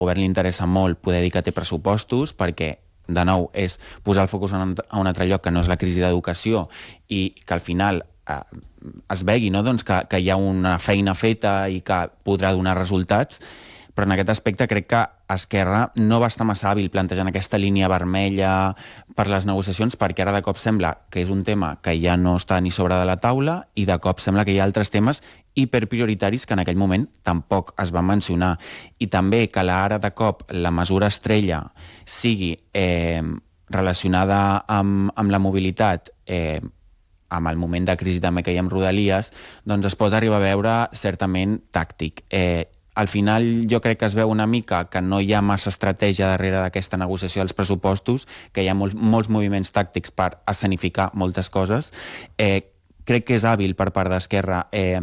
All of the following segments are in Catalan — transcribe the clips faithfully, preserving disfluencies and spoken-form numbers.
govern li interessa molt poder dir que té pressupostos perquè, de nou, és posar el focus a un altre lloc que no és la crisi d'educació i que al final eh, es vegi, no? doncs que, que hi ha una feina feta i que podrà donar resultats, però en aquest aspecte crec que Esquerra no va estar massa hàbil plantejant aquesta línia vermella per les negociacions, perquè ara de cop sembla que és un tema que ja no està ni sobre de la taula i de cop sembla que hi ha altres temes hiperprioritaris que en aquell moment tampoc es van mencionar. I també que la, ara de cop la mesura estrella sigui eh, relacionada amb, amb la mobilitat, eh, amb el moment de crisi també que hi ha amb Rodalies, doncs es pot arribar a veure certament tàctic. Eh, Al final jo crec que es veu una mica que no hi ha massa estratègia darrere d'aquesta negociació dels pressupostos, que hi ha molts, molts moviments tàctics per escenificar moltes coses. Eh, crec que és hàbil per part d'Esquerra eh,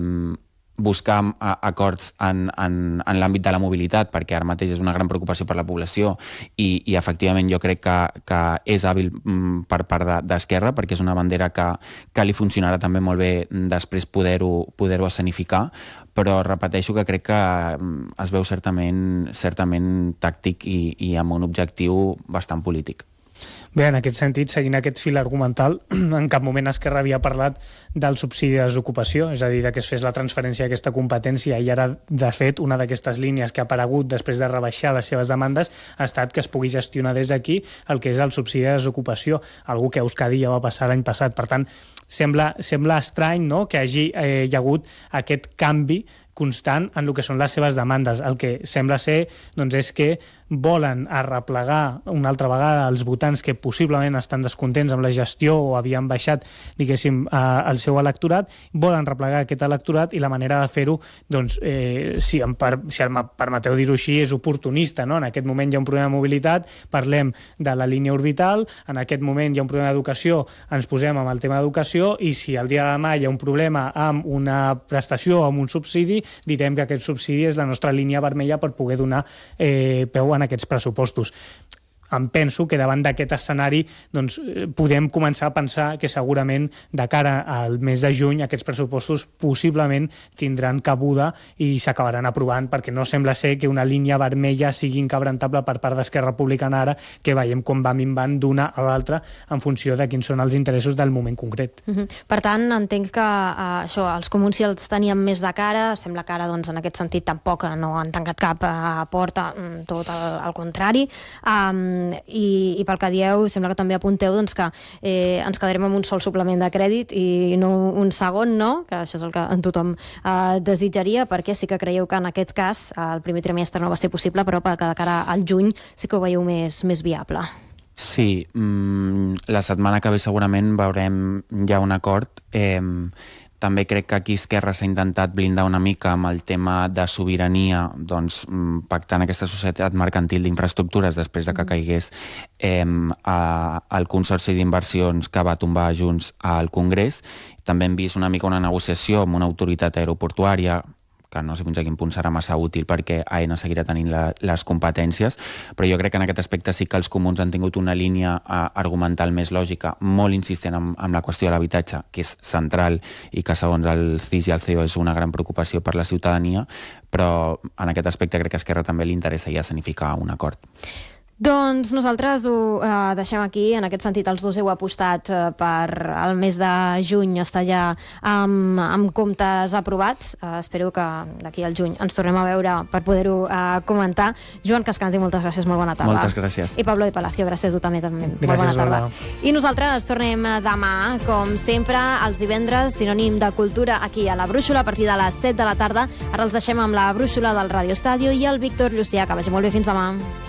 buscar acords en, en, en l'àmbit de la mobilitat, perquè ara mateix és una gran preocupació per la població i, i efectivament jo crec que, que és hàbil per part d'Esquerra, perquè és una bandera que, que li funcionarà també molt bé després poder-ho poder-ho escenificar, però repeteixo que crec que es veu certament, certament tàctic i, i amb un objectiu bastant polític. Bé, en aquest sentit, seguint aquest fil argumental, en cap moment Esquerra havia parlat del subsidi de desocupació, és a dir, que es fes la transferència d'aquesta competència, i ara, de fet, una d'aquestes línies que ha aparegut després de rebaixar les seves demandes ha estat que es pugui gestionar des d'aquí el que és el subsidi de desocupació, algú que a Euskadi ja va passar l'any passat. Per tant, sembla, sembla estrany, no?, que hagi, eh, hi ha hagut aquest canvi constant en el que són les seves demandes. El que sembla ser, doncs, és que volen arreplegar una altra vegada els votants que possiblement estan descontents amb la gestió o havien baixat, diguéssim, el seu electorat, volen replegar aquest electorat i la manera de fer-ho, doncs, eh, si em, per, si em permeteu dir-ho així, és oportunista, no? En aquest moment hi ha un problema de mobilitat, parlem de la línia orbital, en aquest moment hi ha un problema d'educació, ens posem amb el tema d'educació, i si el dia de demà hi ha un problema amb una prestació o amb un subsidi, direm que aquest subsidi és la nostra línia vermella per poder donar eh, peu en aquests pressupostos. Em penso que davant d'aquest escenari doncs, podem començar a pensar que segurament de cara al mes de juny aquests pressupostos possiblement tindran cabuda i s'acabaran aprovant, perquè no sembla ser que una línia vermella sigui inquebrantable per part d'Esquerra Republicana ara, que veiem com va minvant d'una a l'altra en funció de quins són els interessos del moment concret. Uh-huh. Per tant, entenc que uh, això, els comuns si els teníem més de cara, sembla que ara doncs, en aquest sentit tampoc no han tancat cap uh, porta, tot el, el contrari. Um, I, i pel que dieu, sembla que també apunteu doncs, que eh, ens quedarem amb un sol suplement de crèdit i no un segon, no? Que això és el que en tothom eh, desitjaria, perquè sí que creieu que en aquest cas el primer trimestre no va ser possible, però que de cara al juny sí que ho veieu més, més viable. Sí, mmm, la setmana que ve segurament veurem ja un acord. Eh, També crec que aquí Esquerra s'ha intentat blindar una mica amb el tema de sobirania, doncs, pactant aquesta societat mercantil d'infraestructures després de que caigués eh, a, al Consorci d'Inversions que va tombar Junts al Congrés. També hem vist una mica una negociació amb una autoritat aeroportuària, que no sé fins a quin punt serà massa útil perquè AENA seguirà tenint la, les competències, però jo crec que en aquest aspecte sí que els comuns han tingut una línia uh, argumental més lògica, molt insistent en, en la qüestió de l'habitatge, que és central i que segons el C I S i el C E O és una gran preocupació per la ciutadania, però en aquest aspecte crec que a Esquerra també li interessa ja escenificar un acord. Doncs nosaltres ho eh, deixem aquí. En aquest sentit, els dos heu apostat eh, per el mes de juny estar ja amb, amb comptes aprovats. Eh, espero que d'aquí al juny ens tornem a veure per poder-ho eh, comentar. Joan Cascanti, moltes gràcies, molt bona tarda. Moltes gràcies. I Pablo de Palacio, gràcies a tu també. també. Gràcies, molt bona tarda. Lola. I nosaltres tornem demà, com sempre, els divendres, sinònim de cultura, aquí a la Brúixola, a partir de les set de la tarda. Ara els deixem amb la Brúixola del Radio Estadio i el Víctor Llucià. Que vagi molt bé, fins demà.